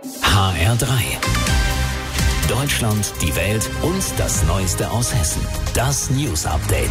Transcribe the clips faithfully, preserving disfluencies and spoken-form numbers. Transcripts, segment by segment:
H R drei. Deutschland, die Welt und das Neueste aus Hessen. Das News Update.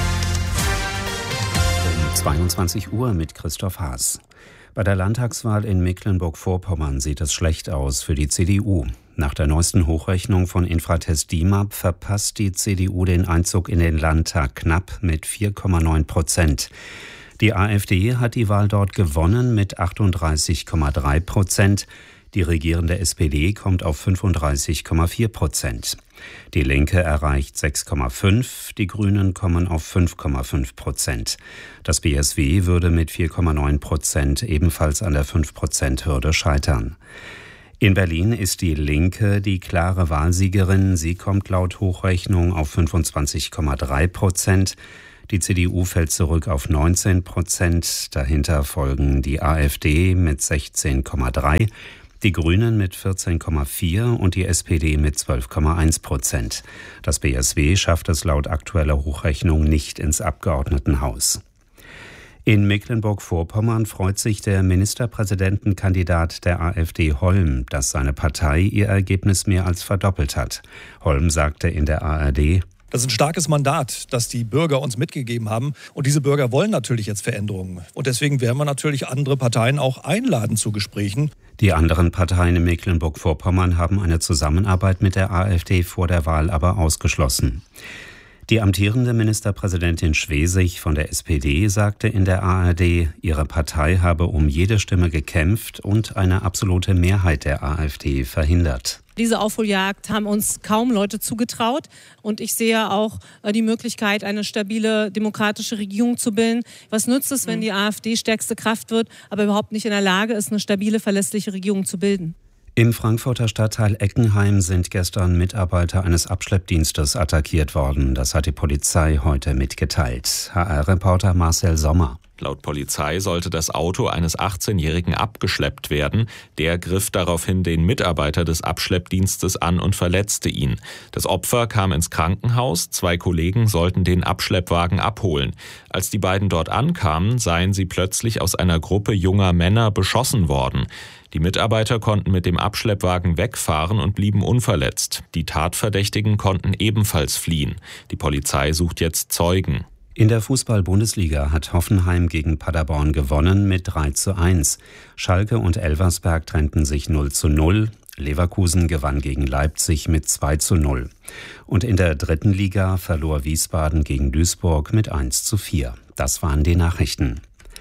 Um zweiundzwanzig Uhr mit Christoph Haas. Bei der Landtagswahl in Mecklenburg-Vorpommern sieht es schlecht aus für die C D U. Nach der neuesten Hochrechnung von Infratest D I M A P verpasst die C D U den Einzug in den Landtag knapp mit vier Komma neun Prozent. Die AfD hat die Wahl dort gewonnen mit achtunddreißig Komma drei Prozent. Die regierende S P D kommt auf fünfunddreißig Komma vier Prozent. Die Linke erreicht sechs Komma fünf, die Grünen kommen auf fünf Komma fünf Prozent. Das B S W würde mit vier Komma neun Prozent ebenfalls an der fünf Prozent Hürde scheitern. In Berlin ist die Linke die klare Wahlsiegerin. Sie kommt laut Hochrechnung auf fünfundzwanzig Komma drei Prozent. Die C D U fällt zurück auf neunzehn Prozent. Dahinter folgen die AfD mit sechzehn Komma drei, die Grünen mit vierzehn Komma vier und die S P D mit zwölf Komma eins Prozent. Das B S W schafft es laut aktueller Hochrechnung nicht ins Abgeordnetenhaus. In Mecklenburg-Vorpommern freut sich der Ministerpräsidentenkandidat der AfD Holm, dass seine Partei ihr Ergebnis mehr als verdoppelt hat. Holm sagte in der A R D: Das ist ein starkes Mandat, das die Bürger uns mitgegeben haben. Und diese Bürger wollen natürlich jetzt Veränderungen. Und deswegen werden wir natürlich andere Parteien auch einladen zu Gesprächen. Die anderen Parteien in Mecklenburg-Vorpommern haben eine Zusammenarbeit mit der AfD vor der Wahl aber ausgeschlossen. Die amtierende Ministerpräsidentin Schwesig von der S P D sagte in der A R D, ihre Partei habe um jede Stimme gekämpft und eine absolute Mehrheit der AfD verhindert. Diese Aufholjagd haben uns kaum Leute zugetraut und ich sehe auch die Möglichkeit, eine stabile demokratische Regierung zu bilden. Was nützt es, wenn die AfD stärkste Kraft wird, aber überhaupt nicht in der Lage ist, eine stabile, verlässliche Regierung zu bilden? Im Frankfurter Stadtteil Eckenheim sind gestern Mitarbeiter eines Abschleppdienstes attackiert worden. Das hat die Polizei heute mitgeteilt. H R-Reporter Marcel Sommer. Laut Polizei sollte das Auto eines achtzehnjährigen abgeschleppt werden. Der griff daraufhin den Mitarbeiter des Abschleppdienstes an und verletzte ihn. Das Opfer kam ins Krankenhaus. Zwei Kollegen sollten den Abschleppwagen abholen. Als die beiden dort ankamen, seien sie plötzlich aus einer Gruppe junger Männer beschossen worden. Die Mitarbeiter konnten mit dem Abschleppwagen wegfahren und blieben unverletzt. Die Tatverdächtigen konnten ebenfalls fliehen. Die Polizei sucht jetzt Zeugen. In der Fußball-Bundesliga hat Hoffenheim gegen Paderborn gewonnen mit drei zu eins. Schalke und Elversberg trennten sich null zu null. Leverkusen gewann gegen Leipzig mit zwei zu null. Und in der dritten Liga verlor Wiesbaden gegen Duisburg mit eins zu vier. Das waren die Nachrichten.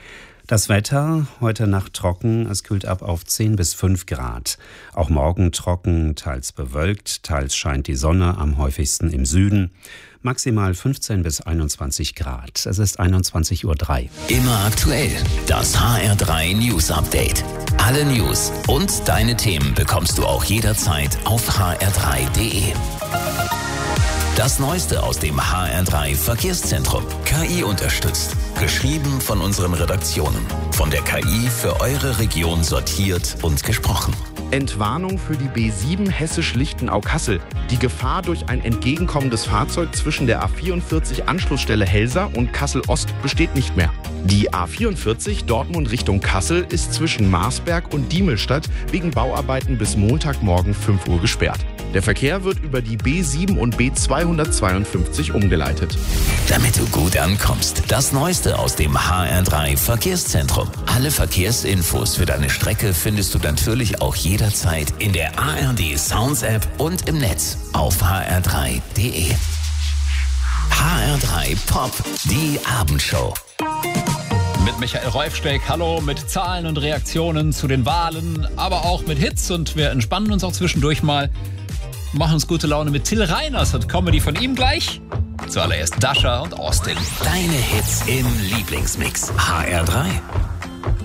Das Wetter, heute Nacht trocken, es kühlt ab auf zehn bis fünf Grad. Auch morgen trocken, teils bewölkt, teils scheint die Sonne, am häufigsten im Süden. Maximal fünfzehn bis einundzwanzig Grad. Es ist einundzwanzig Uhr drei. Immer aktuell, das H R drei News Update. Alle News und deine Themen bekommst du auch jederzeit auf h r drei punkt d e. Das Neueste aus dem H R drei Verkehrszentrum. K I unterstützt. Geschrieben von unseren Redaktionen. Von der K I für eure Region sortiert und gesprochen. Entwarnung für die B sieben Hessisch-Lichtenau-Kassel. Die Gefahr durch ein entgegenkommendes Fahrzeug zwischen der A vierundvierzig Anschlussstelle Helsa und Kassel-Ost besteht nicht mehr. Die A vierundvierzig Dortmund Richtung Kassel ist zwischen Marsberg und Diemelstadt wegen Bauarbeiten bis Montagmorgen fünf Uhr gesperrt. Der Verkehr wird über die B sieben und B zweihundertzweiundfünfzig umgeleitet. Damit du gut ankommst, das Neueste aus dem H R drei Verkehrszentrum. Alle Verkehrsinfos für deine Strecke findest du natürlich auch jederzeit in der A R D Sounds App und im Netz auf h r drei punkt d e. H R drei Pop, die Abendshow. Mit Michael Reufsteck, hallo, mit Zahlen und Reaktionen zu den Wahlen, aber auch mit Hits und wir entspannen uns auch zwischendurch mal. Machen uns gute Laune mit Till Reiners und Comedy von ihm gleich. Zuallererst Dasha und Austin. Deine Hits im Lieblingsmix. H R drei.